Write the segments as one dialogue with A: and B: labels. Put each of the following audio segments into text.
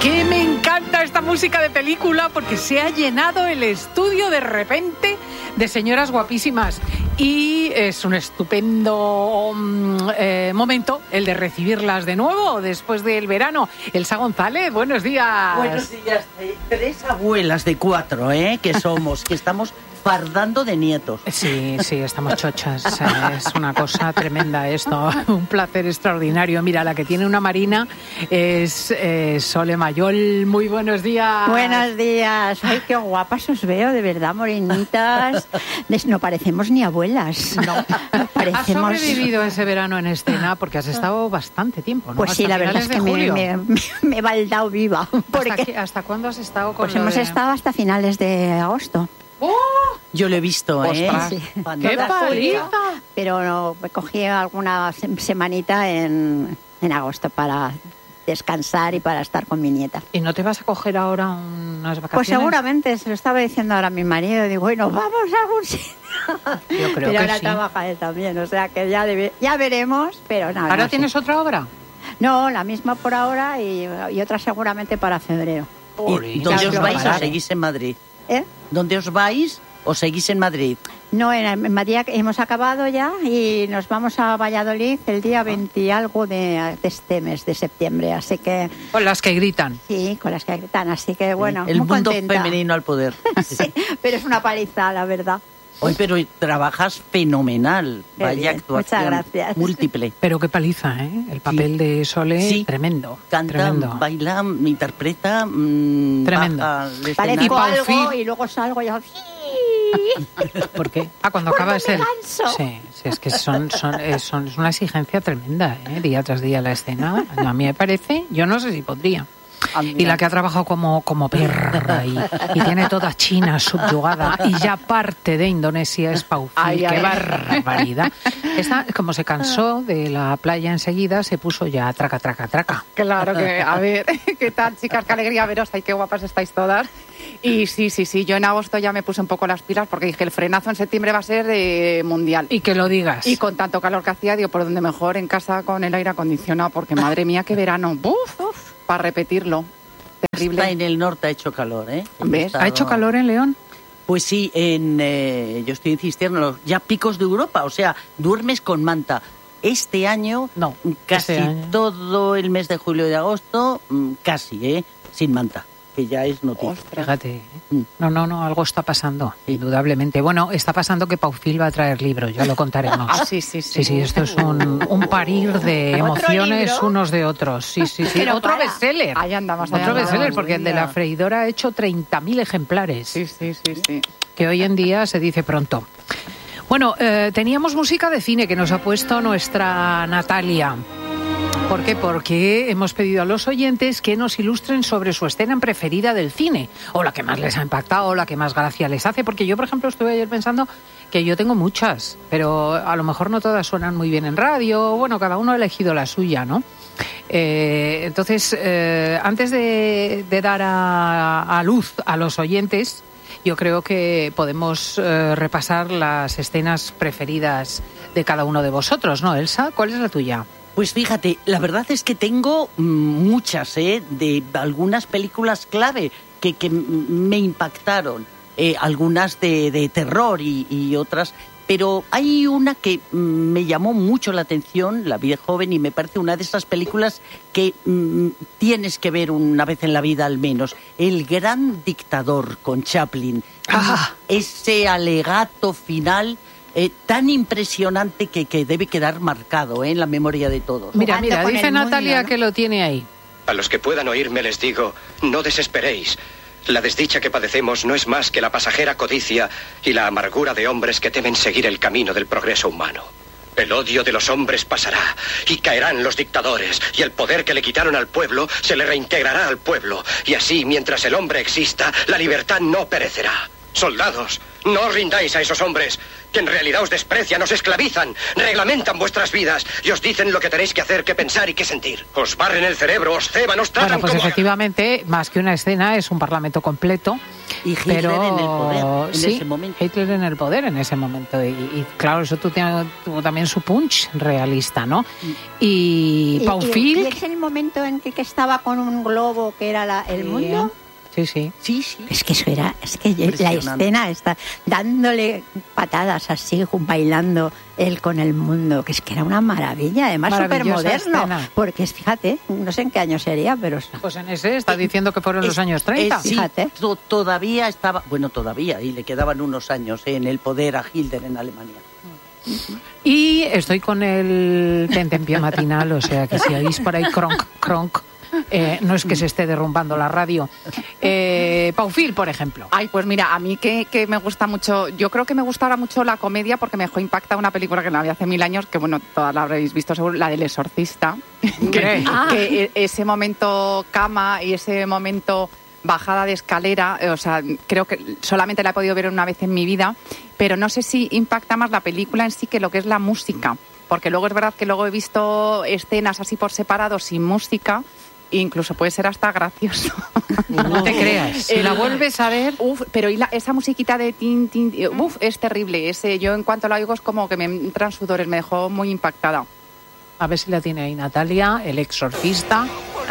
A: Que me encanta esta música de película porque se ha llenado el estudio de repente de señoras guapísimas y es un estupendo momento el de recibirlas de nuevo después del verano. Elsa González, buenos días.
B: Buenos días. 3 abuelas de 4, que somos, que estamos fardando de nietos.
A: Sí, estamos chochas. Es una cosa tremenda esto. Un placer extraordinario. Mira, la que tiene una Marina es Sole Mayol. Muy buenos días.
C: Buenos días. Ay, qué guapas os veo, de verdad, morenitas. No parecemos ni abuelas.
A: No.
C: Parecemos...
A: ¿Has sobrevivido ese verano en escena? Porque has estado bastante tiempo, ¿no?
C: Pues sí, la verdad es que me he baldado viva.
A: ¿Hasta cuándo has estado con
C: Pues hemos estado hasta finales de agosto.
A: ¡Oh!
B: Yo lo he visto,
C: Sí.
A: ¡Qué paliza!
C: Pero no, me cogí alguna semanita en agosto para descansar y para estar con mi nieta.
A: ¿Y no te vas a coger ahora unas vacaciones?
C: Pues seguramente, se lo estaba diciendo ahora a mi marido. Digo, bueno, vamos a algún sitio.
A: Yo creo
C: pero
A: que
C: ahora
A: sí.
C: trabaja él también, o sea que ya veremos, pero nada.
A: ¿Ahora
C: no
A: tienes
C: sé.
A: otra obra?
C: No, la misma por ahora y otra seguramente para febrero.
B: ¿Y dónde os vais o seguís en Madrid?
C: ¿Eh?
B: ¿Dónde os vais o seguís en Madrid?
C: No, en Madrid hemos acabado ya y nos vamos a Valladolid el día 20 y algo de este mes de septiembre, así que...
A: Con las que gritan.
C: Sí, con las que gritan, así que bueno,
B: El
C: muy
B: mundo
C: contenta.
B: femenino al poder.
C: Sí, pero es una paliza, la verdad.
B: Hoy, pero trabajas fenomenal.
C: Qué
B: Vaya
C: bien,
B: actuación.
C: muchas gracias.
B: Múltiple.
A: Pero qué paliza, ¿eh? El papel de Sole,
B: Sí.
A: tremendo.
B: Canta,
A: tremendo.
B: baila, interpreta.
A: Tremendo.
B: Baja al escenario.
C: Parezco algo
A: Paufil.
C: y luego salgo y hago...
A: ¿Por qué? Cuando
C: Porque
A: acaba
C: me
A: ese...
C: canso.
A: Sí, es que es una exigencia tremenda, ¿eh? Día tras día la escena. A mí me parece, yo no sé si podría. Y la que ha trabajado como perra y tiene toda China subyugada y ya parte de Indonesia es Paufil. ¡Qué barbaridad! Esta, como se cansó de la playa enseguida, se puso ya traca.
D: Claro que, a ver, ¿qué tal, chicas? Qué alegría veros, ay, qué guapas estáis todas. Y sí, yo en agosto ya me puse un poco las pilas porque dije, el frenazo en septiembre va a ser mundial.
A: Y que lo digas.
D: Y con tanto calor que hacía, digo, por donde mejor en casa con el aire acondicionado, porque madre mía, qué verano. ¡Buf! Para repetirlo. Terrible.
B: Está en el norte, ha hecho calor, ¿eh?
D: ¿Ves?
A: ¿Ha hecho calor en León?
B: Pues sí, yo estoy insistiendo en los ya picos de Europa, o sea, duermes con manta. Este año,
A: No,
B: casi
A: este año.
B: todo el mes de julio y de agosto, casi, sin manta, que ya es noticia.
D: Ostras.
A: Fíjate, ¿eh?
B: Mm.
A: No, algo está pasando, indudablemente. Bueno, está pasando que Paufil va a traer libros, ya lo contaremos.
D: Sí.
A: Sí, esto es un parir de emociones
C: libro?
A: unos de otros. Sí.
C: Pero
A: Otro
C: para.
A: bestseller.
D: Ahí andamos.
A: Otro bestseller, porque el de la freidora ha hecho 30.000 ejemplares,
D: Sí.
A: que hoy en día se dice pronto. Bueno, teníamos música de cine que nos ha puesto nuestra Natalia. ¿Por qué? Porque hemos pedido a los oyentes que nos ilustren sobre su escena preferida del cine, o la que más les ha impactado, o la que más gracia les hace, porque yo, por ejemplo, estuve ayer pensando que yo tengo muchas, pero a lo mejor no todas suenan muy bien en radio, bueno, cada uno ha elegido la suya, ¿no? Entonces, antes de dar a luz a los oyentes, yo creo que podemos repasar las escenas preferidas de cada uno de vosotros, ¿no, Elsa? ¿Cuál es la tuya?
B: Pues fíjate, la verdad es que tengo muchas, de algunas películas clave que me impactaron, algunas de terror y otras, pero hay una que me llamó mucho la atención, la vi de joven y me parece una de esas películas que tienes que ver una vez en la vida al menos, El Gran Dictador con Chaplin. Ese alegato final tan impresionante que debe quedar marcado en la memoria de todos.
A: Mira,
C: Jugando con
A: dice
C: el mundo,
A: Natalia,
C: ¿no?
A: que lo tiene ahí.
E: A los que puedan oírme les digo, no desesperéis. La desdicha que padecemos no es más que la pasajera codicia y la amargura de hombres que temen seguir el camino del progreso humano. El odio de los hombres pasará y caerán los dictadores y el poder que le quitaron al pueblo se le reintegrará al pueblo y así mientras el hombre exista la libertad no perecerá. Soldados, no os rindáis a esos hombres, que en realidad os desprecian, os esclavizan, reglamentan vuestras vidas y os dicen lo que tenéis que hacer, que pensar y que sentir. Os barren el cerebro, os ceban, os tratan
A: Bueno, pues
E: como...
A: efectivamente, más que una escena, es un parlamento completo.
B: Y Hitler
A: pero,
B: en el poder en
A: sí,
B: ese momento.
A: Hitler en el poder en ese momento. Y claro, eso tuvo también su punch realista, ¿no? Y Paufil...
C: ¿Y es el momento en que estaba con un globo que era el mundo?
A: Sí, sí.
B: Sí, sí.
C: Es que eso era, es que la escena está dándole patadas así, bailando él con el mundo, que es que era una maravilla, además súper moderno, porque fíjate, no sé en qué año sería, pero...
A: Pues en ese está diciendo que fueron los años 30.
C: Fíjate.
B: Todavía estaba, bueno, todavía, y le quedaban unos años en el poder a Hitler en Alemania.
A: Y estoy con el tentempié matinal, o sea que si oís por ahí cronk, cronk, no es que se esté derrumbando la radio. Paufil, por ejemplo.
D: Ay, pues mira, a mí que me gusta mucho, yo creo que me gusta ahora mucho la comedia porque me dejó impactada una película que no la vi hace 1000 años, que bueno, todas la habréis visto seguro, la del Exorcista. Que ese momento cama y ese momento bajada de escalera, o sea, creo que solamente la he podido ver una vez en mi vida, pero no sé si impacta más la película en sí que lo que es la música, porque luego es verdad que luego he visto escenas así por separado sin música, e incluso puede ser hasta gracioso.
A: No te creas. Si la vuelves a ver...
D: Pero esa musiquita de tin, tin, es terrible. Yo en cuanto la oigo es como que me entran sudores, me dejó muy impactada.
A: A ver si la tiene ahí Natalia, El Exorcista.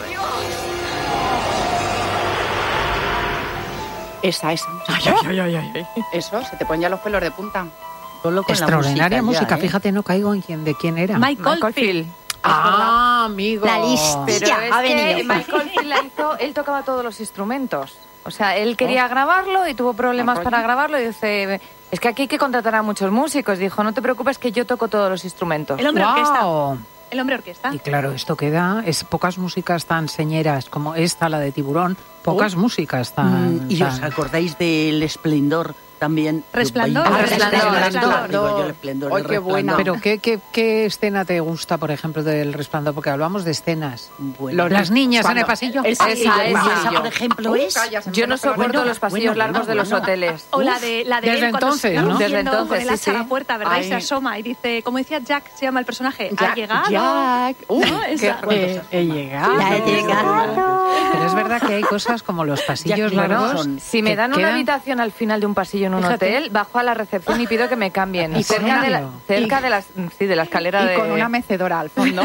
D: Esa. Eso, se te ponen ya los pelos de punta.
B: Solo con
A: extraordinaria
B: la
A: música.
B: ya,
A: Fíjate, no caigo en de quién era.
F: Michael Field.
A: Ah, amigo.
C: La lista.
F: Pero
C: Ya,
F: es
C: ha
F: que
C: venido.
F: Michael Field la hizo, él tocaba todos los instrumentos. O sea, él quería grabarlo y tuvo problemas para grabarlo y dice, es que aquí hay que contratar a muchos músicos. Dijo, no te preocupes que yo toco todos los instrumentos.
G: El hombre orquesta.
A: Wow.
G: El hombre orquesta.
A: Y claro, esto queda, es pocas músicas tan señeras como esta, la de Tiburón, pocas músicas tan...
B: ¿Y os acordáis del Esplendor también?
G: Resplandor.
B: Resplandor. Digo yo, el Esplendor.
D: Ay,
B: el
D: qué buena.
B: Resplandor.
A: Pero ¿qué escena te gusta, por ejemplo, del Resplandor? Porque hablamos de escenas.
B: Bueno,
A: Las niñas en el pasillo.
D: Esa,
B: por ejemplo, es...
F: Yo no soporto los pasillos largos de los hoteles.
G: O la de
A: Desde
G: él cuando
A: entonces,
G: se va
A: ¿no?
F: Desde
G: cogiendo
F: entonces,
G: con el hacha
F: sí,
G: a la puerta, ¿verdad?
D: Ay.
G: Y se asoma y dice, como decía Jack, se llama el personaje,
D: Jack,
G: ha llegado.
D: Jack.
G: ¿No? Esa.
A: He llegado.
C: Ya he llegado.
A: Pero es verdad que hay cosas como los pasillos
B: Jack
A: largos.
B: Nicholson.
F: Si me
A: que
F: dan una
A: quedan-
F: habitación al final de un pasillo en un
A: Fíjate.
F: hotel, bajo a la recepción y pido que me cambien.
A: ¿Y
F: cerca
A: con
F: de la,
A: una-
F: cerca de las, sí, de la escalera
D: Y
F: de...
D: con una mecedora al fondo.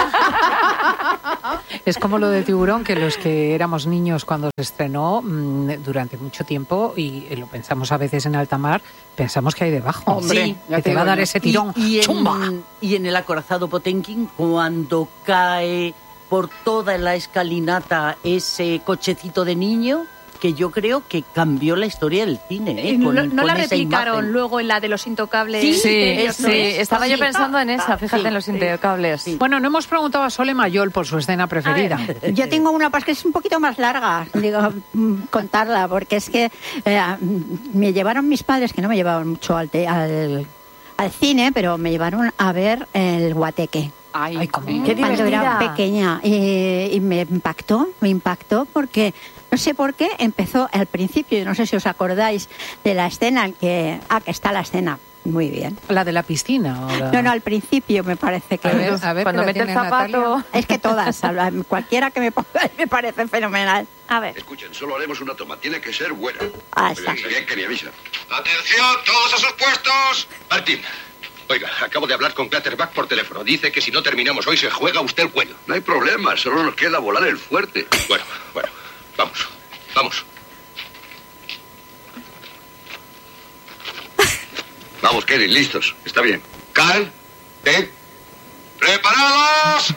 A: Es como lo de Tiburón, que los que éramos niños cuando se estrenó durante mucho tiempo, y lo pensamos a veces en alta mar, pensamos que hay debajo.
D: Hombre,
B: Sí,
D: ya
A: que te
D: te
A: va a
D: digo
A: dar
D: yo.
A: ese tirón. ¡Chumba!
B: Y en el acorazado Potemkin, cuando cae por toda la escalinata ese cochecito de niño, que yo creo que cambió la historia del cine.
G: No,
B: con
G: no la
B: esa
G: replicaron
B: imagen.
G: luego en la de Los Intocables.
B: Sí,
F: Sí,
G: ¿no es?
F: estaba yo
B: Sí.
F: pensando en esa, fíjate,
B: Sí,
F: en los
B: sí.
F: Intocables.
B: Sí.
A: Bueno, no hemos preguntado a Sole Mayol por su escena preferida.
C: Yo tengo una que es un poquito más larga, digo, contarla, porque es que me llevaron mis padres, que no me llevaban mucho al cine, pero me llevaron a ver el Guateque.
A: Ay, cómo-
F: Qué
C: Cuando era
F: divertida.
C: pequeña y me impactó porque no sé por qué empezó al principio, no sé si os acordáis de la escena en que está la escena muy bien.
A: ¿La de la piscina? O la...
C: No, al principio me parece que
A: A ver,
F: Cuando
A: que la
F: mete el
A: tiene
F: zapato...
A: Natalia.
C: es que todas, cualquiera que me ponga me parece fenomenal.
G: A ver.
H: Escuchen, solo haremos una toma. Tiene que ser buena.
C: Ah, está.
H: Bien, que me avisa. ¡Atención, todos a sus puestos! Martín, oiga, acabo de hablar con Clatterback por teléfono. Dice que si no terminamos hoy se juega usted el cuello. No hay problema, solo nos queda volar el fuerte. Bueno, vamos. Vamos, Kevin, listos. Está bien. Cal, ¡preparados!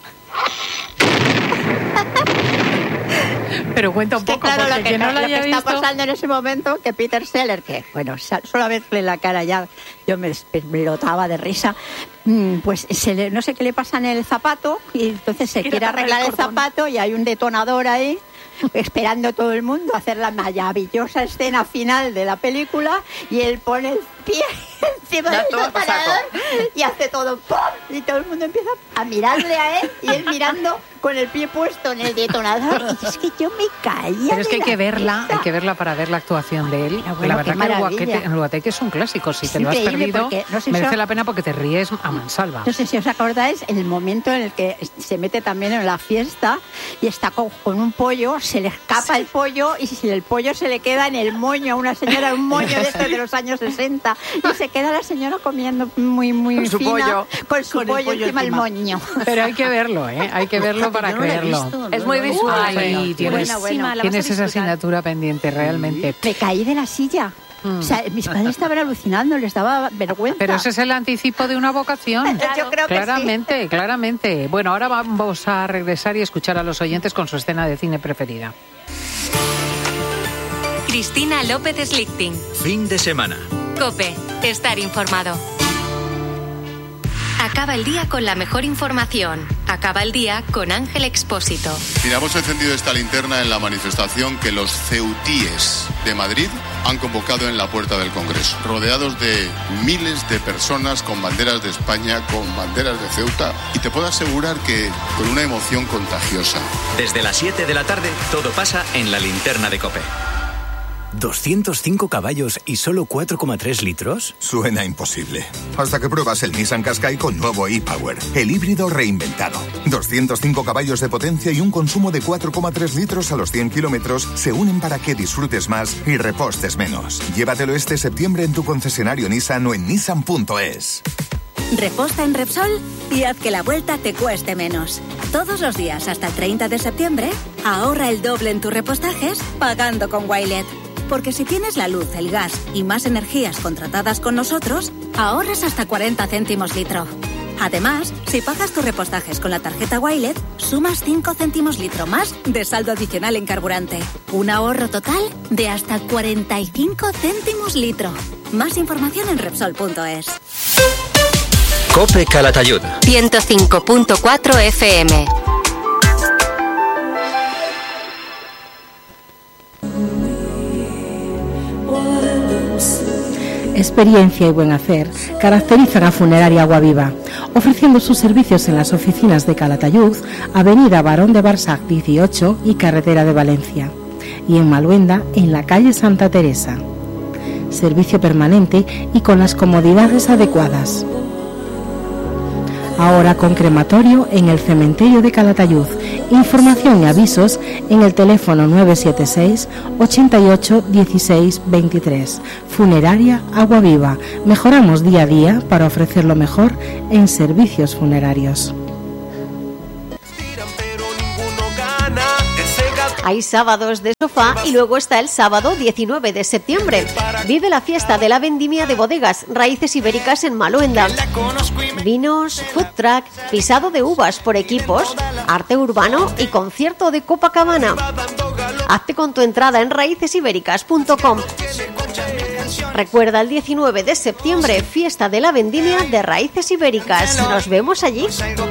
A: Pero cuenta un
C: Que
A: poco,
C: claro,
A: porque
C: lo que,
A: quien no la
C: lo
A: haya
C: que está
A: visto...
C: pasando en ese momento, que Peter Sellers, que bueno, solo a verle la cara ya, yo me explotaba de risa, pues no sé qué le pasa en el zapato, y entonces se
G: Quiere
C: quiere
G: tapar el
C: arreglar el
G: cordón.
C: zapato y hay un detonador ahí, esperando todo el mundo a hacer la maravillosa escena final de la película, y él pone pie encima del aparador y hace todo ¡pum! Y todo el mundo empieza a mirarle a él y él mirando con el pie puesto en el detonador. Y es que yo me caía.
A: Pero es que hay que verla para ver la actuación de él.
C: Bueno,
A: la verdad que el Guateque es un clásico. Si te lo has perdido, merece la pena porque te ríes a mansalva.
C: No sé si os acordáis el momento en el que se mete también en la fiesta y está con un pollo, se le escapa el pollo y si el pollo se le queda en el moño a una señora, un moño de los años 60 y se queda la señora comiendo muy
D: con su
C: fina,
D: pollo.
C: con su pollo encima del moño.
A: Pero hay que verlo, hay que verlo para creerlo.
F: Es muy visual.
A: Sí, tienes esa asignatura pendiente, realmente.
C: Me caí de la silla. O sea, mis padres estaban alucinando, les daba vergüenza.
A: Pero ese es el anticipo de una vocación.
C: Yo creo que
A: claramente, claramente. Bueno, ahora vamos a regresar y escuchar a los oyentes con su escena de cine preferida.
I: Cristina López Slichting.
J: Fin de semana.
I: COPE. Estar informado. Acaba el día con la mejor información. Acaba el día con Ángel Expósito.
K: Mira, hemos encendido esta linterna en la manifestación que los ceutíes de Madrid han convocado en la puerta del Congreso, rodeados de miles de personas con banderas de España, con banderas de Ceuta, y te puedo asegurar que con una emoción contagiosa.
J: Desde las 7 de la tarde, todo pasa en la linterna de COPE.
L: 205 caballos y solo 4,3 litros.
M: Suena imposible. Hasta que pruebas el Nissan Qashqai con nuevo e-Power, el híbrido reinventado. 205 caballos de potencia y un consumo de 4,3 litros a los 100 kilómetros se unen para que disfrutes más y repostes menos. Llévatelo este septiembre en tu concesionario Nissan o en nissan.es.
N: Reposta en Repsol y haz que la vuelta te cueste menos. Todos los días hasta el 30 de septiembre, ahorra el doble en tus repostajes pagando con Wilet. Porque si tienes la luz, el gas y más energías contratadas con nosotros, ahorras hasta 40 céntimos litro. Además, si pagas tus repostajes con la tarjeta Wilet, sumas 5 céntimos litro más de saldo adicional en carburante. Un ahorro total de hasta 45 céntimos litro. Más información en Repsol.es.
J: COPE Calatayud.
I: 105.4 FM.
O: Experiencia y buen hacer caracterizan a Funeraria Aguaviva, ofreciendo sus servicios en las oficinas de Calatayud, Avenida Barón de Barsac 18 y Carretera de Valencia, y en Maluenda, en la calle Santa Teresa. Servicio permanente y con las comodidades adecuadas. Ahora con crematorio en el cementerio de Calatayud. Información y avisos en el teléfono 976 88 16 23. Funeraria Aguaviva. Mejoramos día a día para ofrecer lo mejor en servicios funerarios.
P: Hay sábados de sofá y luego está el sábado 19 de septiembre. Vive la fiesta de la vendimia de bodegas Raíces Ibéricas en Maluenda. Vinos, food truck, pisado de uvas por equipos, arte urbano y concierto de Copacabana. Hazte con tu entrada en raícesibéricas.com. Recuerda el 19 de septiembre, fiesta de la vendimia de Raíces Ibéricas. Nos vemos allí.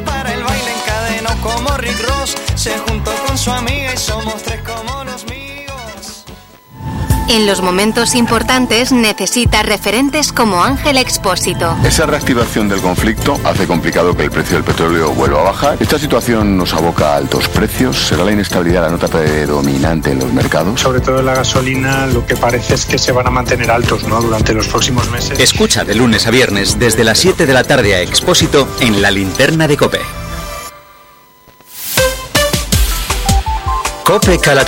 Q: Como Rick Ross se juntó con su amiga y somos tres como los míos.
I: En los momentos importantes necesita referentes como Ángel Expósito.
K: Esa reactivación del conflicto hace complicado que el precio del petróleo vuelva a bajar. Esta situación nos aboca a altos precios. ¿Será la inestabilidad la nota predominante en los mercados?
R: Sobre todo en la gasolina, lo que parece es que se van a mantener altos, ¿no?, durante los próximos meses.
J: Escucha de lunes a viernes desde las 7 de la tarde a Expósito en la linterna de COPE. COPE Calatayud.